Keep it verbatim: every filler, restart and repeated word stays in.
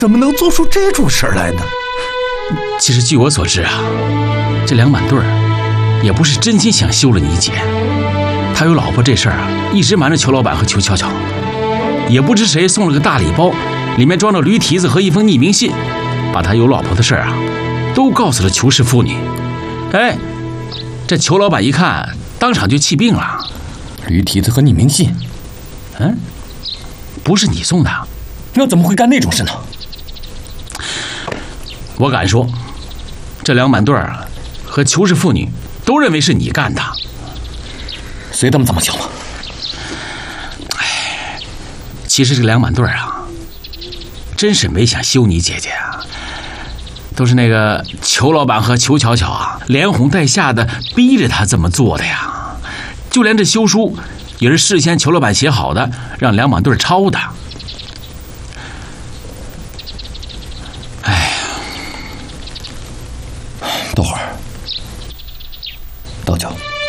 怎么能做出这种事儿来呢？ 其实据我所知啊，这梁满对儿也不是真心想休了你姐，他有老婆这事儿啊，一直瞒着裘老板和裘巧巧，也不知谁送了个大礼包，里面装着驴蹄子和一封匿名信，把他有老婆的事儿啊，都告诉了裘氏父女。哎，这裘老板一看，当场就气病了。 驴蹄子和匿名信， 嗯，不是你送的， 那怎么会干那种事呢？ 我敢说，这梁满对儿和裘氏父女都认为是你干的。 随他们怎么想吧。 哎，其实这梁满对儿啊，真是没想休你姐姐啊，都是那个裘老板和裘巧巧啊，连哄带吓的逼着他这么做的呀。就连这休书也是事先裘老板写好的，让梁满对儿抄的。 等会儿，道教。